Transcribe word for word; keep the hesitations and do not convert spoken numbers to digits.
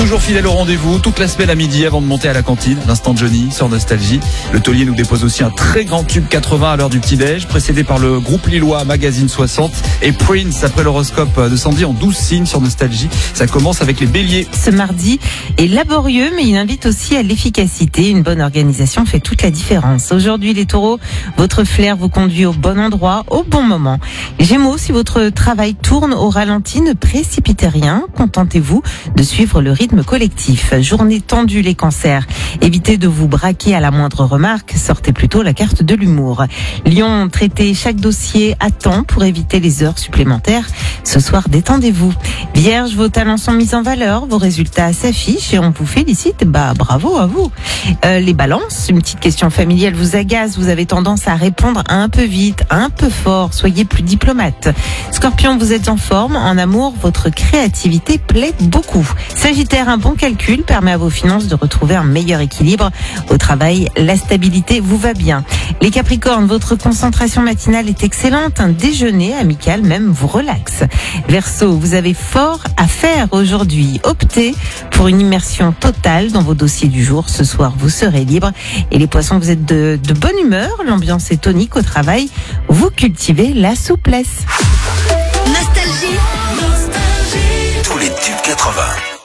Toujours fidèle au rendez-vous, toute la semaine à midi avant de monter à la cantine. L'instant de Johnny sur Nostalgie. Le taulier nous dépose aussi un très grand tube quatre-vingts à l'heure du petit-déj, précédé par le groupe lillois Magazine soixante et Prince après l'horoscope de Sandy en douze signes sur Nostalgie. Ça commence avec les béliers. Ce mardi est laborieux, mais il invite aussi à l'efficacité. Une bonne organisation fait toute la différence. Aujourd'hui, les taureaux, votre flair vous conduit au bon endroit, au bon moment. Gémeaux, si votre travail tourne au ralenti, ne précipitez rien. Contentez-vous de suivre le rythme collectif. Journée tendue, les cancers. Évitez de vous braquer à la moindre remarque. Sortez plutôt la carte de l'humour. Lion, traitez chaque dossier à temps pour éviter les heures supplémentaires. Ce soir, détendez-vous. Vierge, vos talents sont mis en valeur, vos résultats s'affichent et on vous félicite. Bah, bravo à vous. Euh, les balances, une petite question familiale vous agace. Vous avez tendance à répondre un peu vite, un peu fort. Soyez plus diplomate. Scorpion, vous êtes en forme. En amour, votre créativité plaît beaucoup. Sagittaire, un bon calcul permet à vos finances de retrouver un meilleur équilibre. Au travail, la stabilité vous va bien. Les Capricornes, votre concentration matinale est excellente. Un déjeuner amical même vous relaxe. Verseau, vous avez fort à faire aujourd'hui. Optez pour une immersion totale dans vos dossiers du jour. Ce soir, vous serez libre. Et les Poissons, vous êtes de, de bonne humeur. L'ambiance est tonique au travail. Vous cultivez la souplesse. Nostalgie. Tous les tubes quatre-vingts.